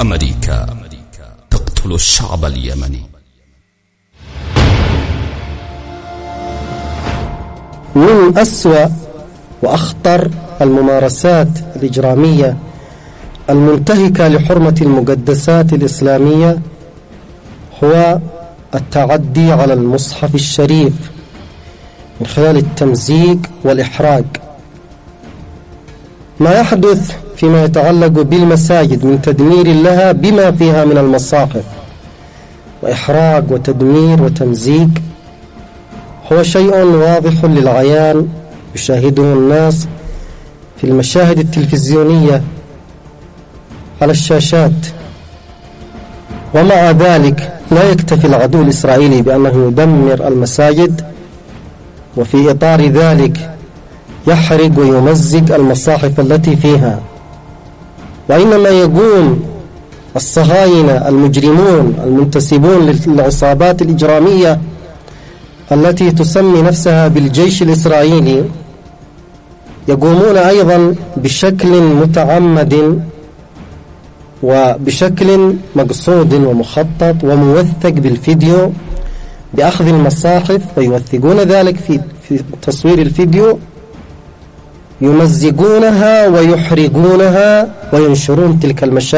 أمريكا تقتل الشعب اليمني. من أسوأ وأخطر الممارسات الإجرامية المنتهكة لحرمة المقدسات الإسلامية هو التعدي على المصحف الشريف من خلال التمزيق والإحراق. ما يحدث فيما يتعلق بالمساجد من تدمير لها بما فيها من المصاحف وإحراق وتدمير وتمزيق هو شيء واضح للعيان يشاهده الناس في المشاهد التلفزيونية على الشاشات. ومع ذلك لا يكتفي العدو الإسرائيلي بأنه يدمر المساجد، وفي إطار ذلك يحرق ويمزق المصاحف التي فيها، وإنما يقوم الصهاينة المجرمون المنتسبون للعصابات الإجرامية التي تسمي نفسها بالجيش الإسرائيلي يقومون أيضا بشكل متعمد وبشكل مقصود ومخطط وموثق بالفيديو بأخذ المصاحف، ويوثقون ذلك في تصوير الفيديو، يمزقونها ويحرقونها وينشرون تلك المشاهد